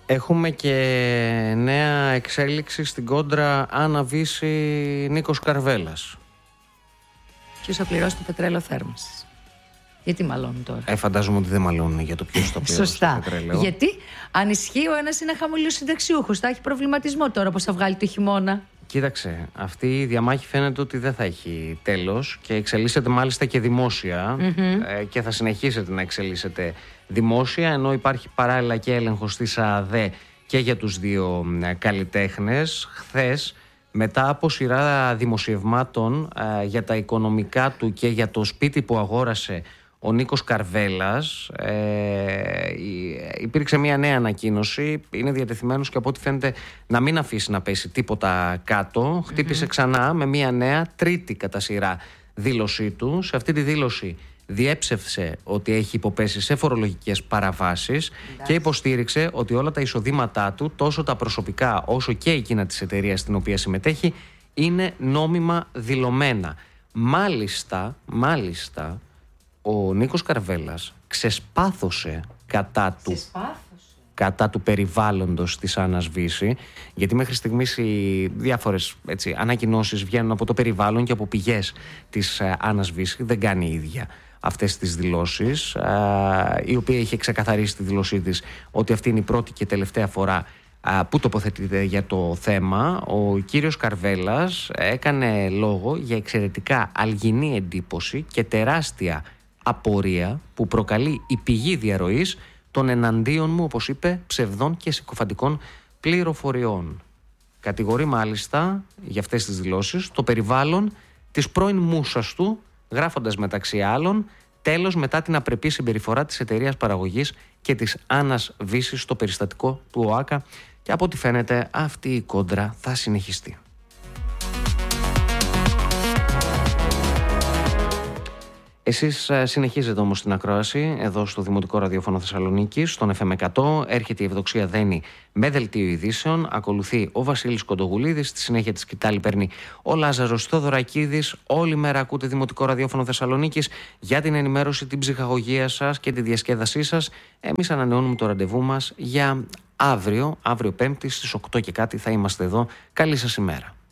Έχουμε και νέα εξέλιξη στην κόντρα Άννα Βύση Νίκος Καρβέλας. Ποιος θα πληρώσει το πετρέλαιο θέρμανσης? Γιατί μαλώνουν τώρα? Φαντάζομαι ότι δεν μαλώνουν για το ποιος θα πληρώσει. Σωστά. Το πετρέλαιο. Γιατί αν ισχύει, ο ένας είναι χαμηλοσυνταξιούχος, θα έχει προβληματισμό τώρα πώς θα βγάλει το χειμώνα. Κοίταξε, αυτή η διαμάχη φαίνεται ότι δεν θα έχει τέλος και εξελίσσεται μάλιστα και δημόσια και θα συνεχίσετε να εξελίσσεται δημόσια, ενώ υπάρχει παράλληλα και έλεγχος της ΑΔΕ και για τους δύο καλλιτέχνες. Χθες, μετά από σειρά δημοσιευμάτων για τα οικονομικά του και για το σπίτι που αγόρασε ο Νίκος Καρβέλας, υπήρξε μια νέα ανακοίνωση. Είναι διατεθειμένος και από ό,τι φαίνεται να μην αφήσει να πέσει τίποτα κάτω. Χτύπησε ξανά με μια νέα τρίτη κατά σειρά δήλωσή του. Σε αυτή τη δήλωση διέψευσε ότι έχει υποπέσει σε φορολογικές παραβάσεις και υποστήριξε ότι όλα τα εισοδήματά του, τόσο τα προσωπικά όσο και εκείνα της εταιρείας στην οποία συμμετέχει, είναι νόμιμα δηλωμένα. Μάλιστα, ο Νίκος Καρβέλας ξεσπάθωσε κατά του περιβάλλοντος της Άννας Βύση, γιατί μέχρι στιγμής οι διάφορες ανακοινώσεις βγαίνουν από το περιβάλλον και από πηγές της Άννας Βύση. Δεν κάνει η ίδια αυτές τις δηλώσεις, η οποία είχε ξεκαθαρίσει τη δηλωσή της ότι αυτή είναι η πρώτη και τελευταία φορά που τοποθετείται για το θέμα. Ο κύριος Καρβέλας έκανε λόγο για εξαιρετικά αλγινή εντύπωση και τεράστια απορία που προκαλεί η πηγή διαρροής των εναντίον μου, όπως είπε, ψευδών και συκοφαντικών πληροφοριών. Κατηγορεί μάλιστα για αυτές τις δηλώσεις το περιβάλλον της πρώην μούσας του, γράφοντας μεταξύ άλλων τέλος μετά την απρεπή συμπεριφορά της εταιρείας παραγωγής και της Άννας Βύσης στο περιστατικό του ΟΑΚΑ, και από ό,τι φαίνεται αυτή η κόντρα θα συνεχιστεί. Εσείς συνεχίζετε όμως την ακρόαση εδώ στο Δημοτικό Ραδιόφωνο Θεσσαλονίκης, στον FM 100. Έρχεται η Ευδοξία Δένη με δελτίο ειδήσεων. Ακολουθεί ο Βασίλης Κοντογουλίδης. Στη συνέχεια της σκητάλη παίρνει ο Λάζαρος Θοδωρακίδης. Όλη μέρα ακούτε Δημοτικό Ραδιόφωνο Θεσσαλονίκης για την ενημέρωση, την ψυχαγωγία σας και τη διασκέδασή σας. Εμείς ανανεώνουμε το ραντεβού μας για αύριο Πέμπτη στις 8 και κάτι θα είμαστε εδώ. Καλή σας ημέρα.